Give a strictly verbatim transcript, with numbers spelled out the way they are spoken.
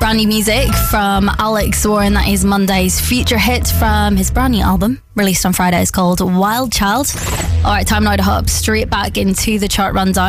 brand new music from Alex Warren. That is Monday's feature hit from his brand new album, released on Friday. It's called Wild Child. All right, time now to hop straight back into the chart rundown.